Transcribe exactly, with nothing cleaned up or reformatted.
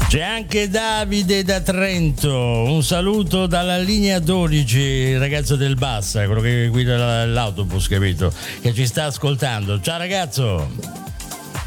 C'è anche Davide da Trento, un saluto dalla linea dodici, il ragazzo del Bassa, quello che guida l'autobus, capito? Che ci sta ascoltando. Ciao ragazzo!